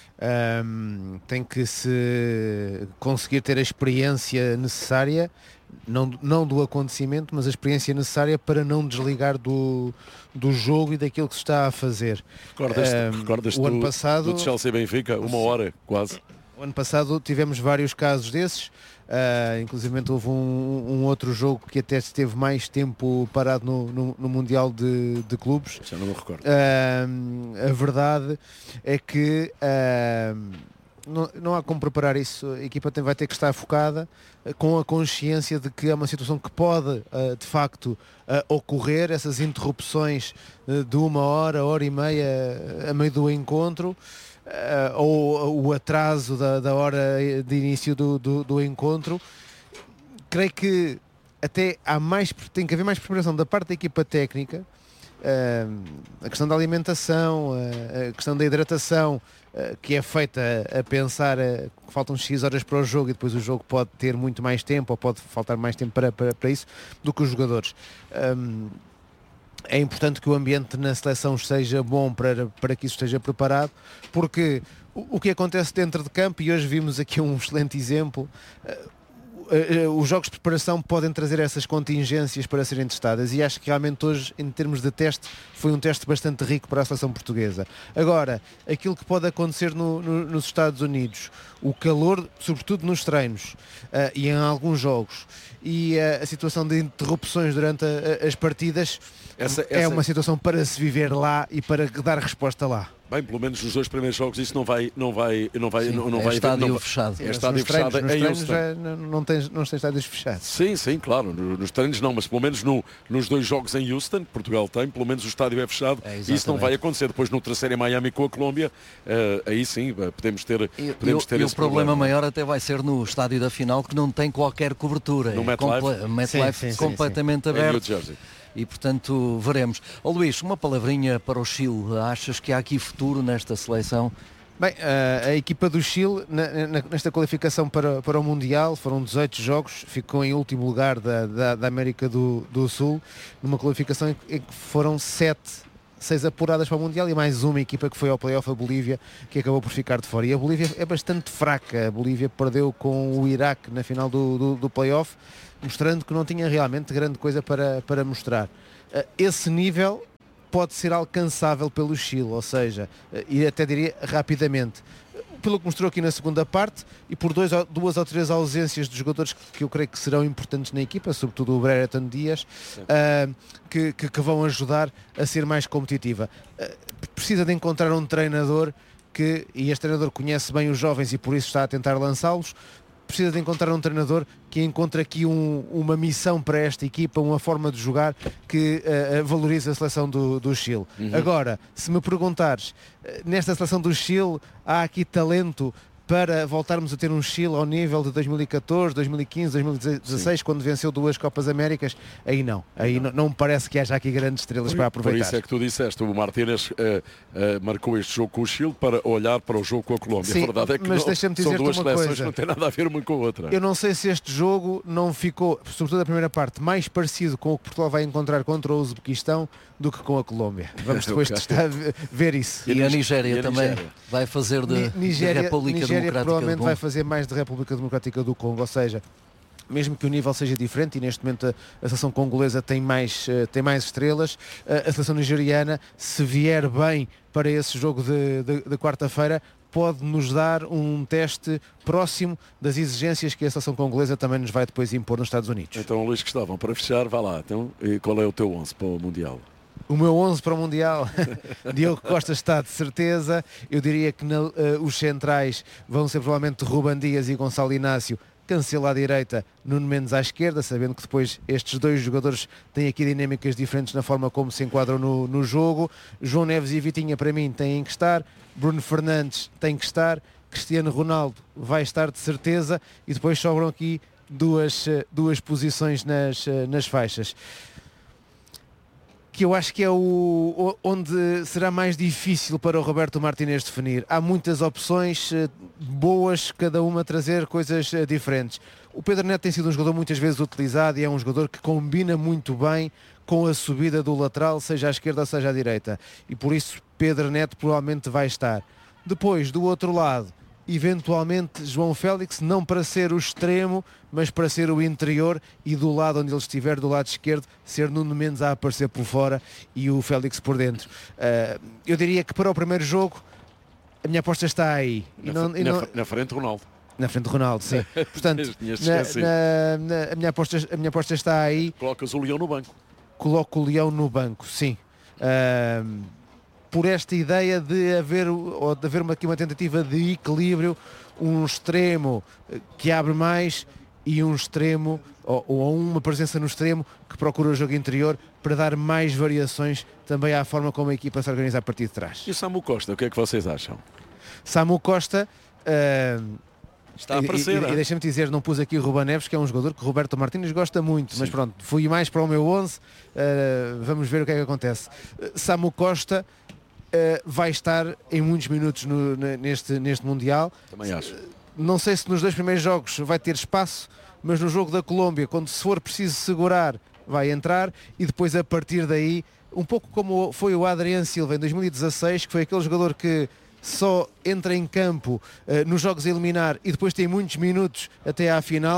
Um, tem que se conseguir ter a experiência necessária, não, não do acontecimento, mas a experiência necessária para não desligar do, do jogo e daquilo que se está a fazer. Recordas-te, um, recordas-te o ano do, passado, do Chelsea Benfica, uma hora quase. O ano passado tivemos vários casos desses. Uh, inclusive houve um, um outro jogo que até esteve mais tempo parado no, no, no Mundial de, de Clubes. Já não me recordo. Uh, a verdade é que uh, não, não há como preparar isso. A equipa tem, vai ter que estar focada, uh, com a consciência de que é uma situação que pode uh, de facto uh, ocorrer, essas interrupções uh, de uma hora, hora e meia a meio do encontro. Uh, ou o atraso da, da hora de início do, do, do encontro. Creio que até há mais, tem que haver mais preparação da parte da equipa técnica, uh, a questão da alimentação, uh, a questão da hidratação, uh, que é feita a, a pensar uh, que faltam X horas para o jogo e depois o jogo pode ter muito mais tempo ou pode faltar mais tempo para, para, para isso do que os jogadores. Um, É importante que o ambiente na seleção seja bom para, para que isso esteja preparado, porque o, o que acontece dentro de campo, e hoje vimos aqui um excelente exemplo, uh, uh, os jogos de preparação podem trazer essas contingências para serem testadas e acho que realmente hoje, em termos de teste, foi um teste bastante rico para a seleção portuguesa. Agora, aquilo que pode acontecer no, no, nos Estados Unidos, o calor, sobretudo nos treinos uh, e em alguns jogos, e uh, a situação de interrupções durante a, a, as partidas, essa, é essa... uma situação para se viver lá e para dar resposta lá. Bem, pelo menos nos dois primeiros jogos isso não vai, não vai, não vai, Sim, não, não é vai estádio não, fechado. É estádio fechado. Treinos, em nos treinos já não, não, tem, não tem estádios fechados. Sim, sim, claro. Nos treinos não, mas pelo menos no, nos dois jogos em Houston, que Portugal tem, pelo menos o estádio é fechado. É, e isso não vai acontecer. Depois no terceiro em Miami com a Colômbia, uh, aí sim podemos ter, e, podemos ter e esse o problema, problema maior até vai ser no estádio da final, que não tem qualquer cobertura. No é MetLife, comple- MetLife sim, sim, completamente sim. aberto. Em New Jersey. E portanto veremos. Ó Luís, uma palavrinha para o Chile. Achas que há aqui futuro nesta seleção? Bem, a, a equipa do Chile, na, na, nesta qualificação para, para o Mundial, foram dezoito jogos, ficou em último lugar da, da, da América do, do Sul, numa qualificação em, em que foram sete, seis apuradas para o Mundial e mais uma equipa que foi ao play-off, a Bolívia, que acabou por ficar de fora. E a Bolívia é bastante fraca, a Bolívia perdeu com o Iraque na final do, do, do play-off, mostrando que não tinha realmente grande coisa para, para mostrar. Esse nível pode ser alcançável pelo Chile, ou seja, e até diria rapidamente, pelo que mostrou aqui na segunda parte e por dois, duas ou três ausências de jogadores que, que eu creio que serão importantes na equipa, sobretudo o Brereton Dias, uh, que, que, que vão ajudar a ser mais competitiva. Uh, precisa de encontrar um treinador que, e este treinador conhece bem os jovens e por isso está a tentar lançá-los, precisa de encontrar um treinador que encontre aqui um, uma missão para esta equipa, uma forma de jogar que uh, valorize a seleção do, do Chile. Uhum. Agora, se me perguntares, uh, nesta seleção do Chile há aqui talento para voltarmos a ter um Chile ao nível de dois mil e catorze, dois mil e quinze, dois mil e dezasseis, sim, quando venceu duas Copas Américas, aí não. Aí não, não me parece que haja aqui grandes estrelas por, para aproveitar. Por isso é que tu disseste, o Martínez uh, uh, marcou este jogo com o Chile para olhar para o jogo com a Colômbia. Sim, a verdade é que mas não, são duas uma seleções coisa. que não têm nada a ver uma com a outra. Eu não sei se este jogo não ficou, sobretudo a primeira parte, mais parecido com o que Portugal vai encontrar contra o Uzbequistão do que com a Colômbia. Vamos depois testar, ver isso. E, e a Nigéria e a também Nigéria. vai fazer de, Nigéria, de República Nigéria Democrática provavelmente do Congo. vai fazer mais de República Democrática do Congo, ou seja, mesmo que o nível seja diferente, e neste momento a, a seleção congolesa tem mais, uh, tem mais estrelas, uh, a seleção nigeriana, se vier bem para esse jogo de, de, de quarta-feira, pode nos dar um teste próximo das exigências que a seleção congolesa também nos vai depois impor nos Estados Unidos. Então, Luís Cristóvão, para fechar, vá lá. Então, e qual é o teu onze para o Mundial? O meu onze para o Mundial, Diogo Costa está de certeza. Eu diria que na, uh, os centrais vão ser provavelmente Ruben Dias e Gonçalo Inácio, Cancelo à direita, Nuno Mendes à esquerda, sabendo que depois estes dois jogadores têm aqui dinâmicas diferentes na forma como se enquadram no, no jogo. João Neves e Vitinha para mim têm que estar, Bruno Fernandes tem que estar, Cristiano Ronaldo vai estar de certeza e depois sobram aqui duas, duas posições nas, nas faixas, que eu acho que é o onde será mais difícil para o Roberto Martínez definir. Há muitas opções boas, cada uma a trazer coisas diferentes. O Pedro Neto tem sido um jogador muitas vezes utilizado e é um jogador que combina muito bem com a subida do lateral, seja à esquerda, seja à direita. E por isso Pedro Neto provavelmente vai estar. Depois, do outro lado, eventualmente João Félix, não para ser o extremo, mas para ser o interior e do lado onde ele estiver, do lado esquerdo, ser Nuno Mendes a aparecer por fora e o Félix por dentro. Uh, eu diria que para o primeiro jogo a minha aposta está aí. Na, e não, e não... na, na frente Ronaldo. Na frente de Ronaldo, sim. Portanto, na, na, na, a, minha aposta, a minha aposta está aí. Colocas o Leão no banco. Coloco o Leão no banco, sim. Uh, por esta ideia de haver, ou de haver uma, aqui uma tentativa de equilíbrio, um extremo que abre mais e um extremo, ou, ou uma presença no extremo que procura o jogo interior para dar mais variações também à forma como a equipa se organiza a partir de trás. E o Samu Costa, o que é que vocês acham? Samu Costa... Uh, Está a aparecer. E, e, e deixa-me dizer, não pus aqui o Ruben Neves, que é um jogador que o Roberto Martínez gosta muito, sim, mas pronto, fui mais para o meu onze, uh, vamos ver o que é que acontece. Uh, Samu Costa uh, vai estar em muitos minutos no, neste, neste Mundial. Também acho. Uh, não sei se nos dois primeiros jogos vai ter espaço, mas no jogo da Colômbia, quando se for preciso segurar, vai entrar e depois a partir daí, um pouco como foi o Adriano Silva em dois mil e dezasseis, que foi aquele jogador que só entra em campo uh, nos jogos a eliminar e depois tem muitos minutos até à final.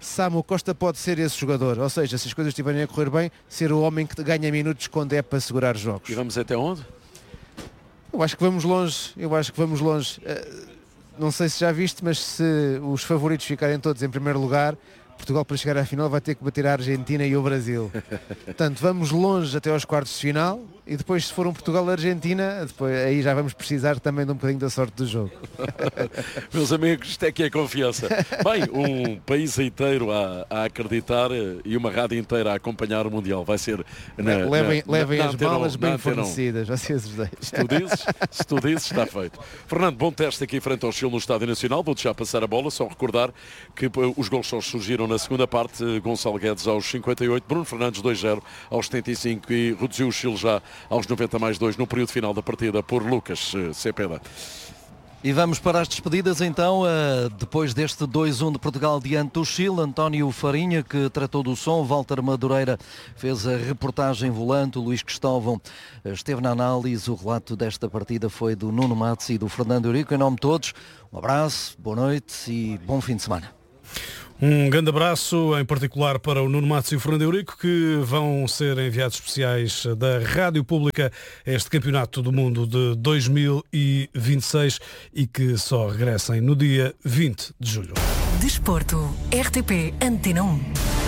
Samu Costa pode ser esse jogador, ou seja, se as coisas estiverem a correr bem, ser o homem que ganha minutos quando é para segurar jogos. E vamos até onde? Eu acho que vamos longe, eu acho que vamos longe. Não sei se já viste, mas se os favoritos ficarem todos em primeiro lugar, Portugal, para chegar à final, vai ter que bater a Argentina e o Brasil. Portanto, vamos longe até aos quartos de final e depois, se for um Portugal-Argentina, depois, aí já vamos precisar também de um bocadinho da sorte do jogo. Meus amigos, isto é que é confiança. Bem, um país inteiro a, a acreditar e uma rádio inteira a acompanhar o Mundial. Vai ser... Na, levem na, levem na, as na malas bem Antenon. fornecidas, vocês os dois. Se tu dizes, se tu dizes, está feito. Fernando, bom teste aqui frente ao Chile no Estádio Nacional. Vou-te já passar a bola, só recordar que os gols só surgiram na segunda parte. Gonçalo Guedes aos cinquenta e oito, Bruno Fernandes dois zero aos setenta e cinco e reduziu o Chile já aos noventa mais dois no período final da partida por Lucas Cepeda. E vamos para as despedidas então, depois deste dois um de Portugal diante do Chile. António Farinha, que tratou do som, Walter Madureira fez a reportagem volante, o Luís Cristóvão esteve na análise. O relato desta partida foi do Nuno Matos e do Fernando Eurico. Em nome de todos, um abraço, boa noite e bom fim de semana. Um grande abraço, em particular para o Nuno Matos e o Fernando Eurico, que vão ser enviados especiais da Rádio Pública a este Campeonato do Mundo de dois mil e vinte e seis e que só regressem no dia vinte de julho. Desporto, R T P Antena um.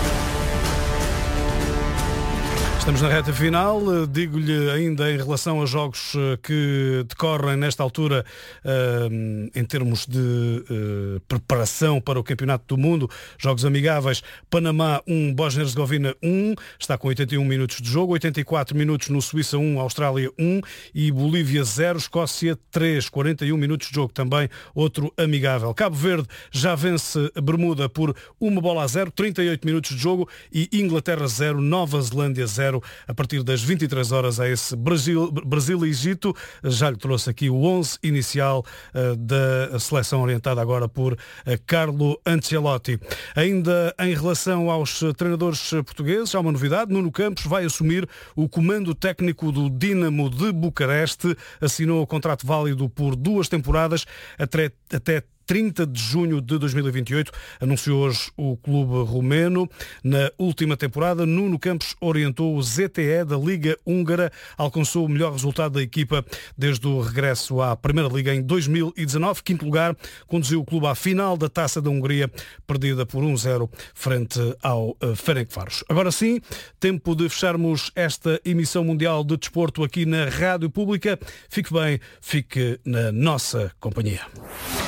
Estamos na reta final, digo-lhe ainda em relação aos jogos que decorrem nesta altura em termos de preparação para o Campeonato do Mundo, jogos amigáveis, Panamá um, Bósnia-Herzegovina um, está com oitenta e um minutos de jogo, oitenta e quatro minutos no Suíça um, Austrália um e Bolívia zero, Escócia três, quarenta e um minutos de jogo também, outro amigável. Cabo Verde já vence Bermuda por uma bola a zero, trinta e oito minutos de jogo e Inglaterra zero, Nova Zelândia zero. A partir das vinte e três horas a esse Brasil, Brasil e Egito. Já lhe trouxe aqui o onze inicial uh, da seleção orientada agora por uh, Carlo Ancelotti. Ainda em relação aos treinadores portugueses, há uma novidade. Nuno Campos vai assumir o comando técnico do Dinamo de Bucareste. Assinou o contrato válido por duas temporadas até, até trinta de junho de dois mil e vinte e oito, anunciou hoje o clube romeno. Na última temporada, Nuno Campos orientou o Z T E da Liga Húngara, alcançou o melhor resultado da equipa desde o regresso à Primeira Liga em dois mil e dezanove. Quinto lugar, conduziu o clube à final da Taça da Hungria, perdida por um zero frente ao Ferencváros. Agora sim, tempo de fecharmos esta emissão mundial de desporto aqui na Rádio Pública. Fique bem, fique na nossa companhia.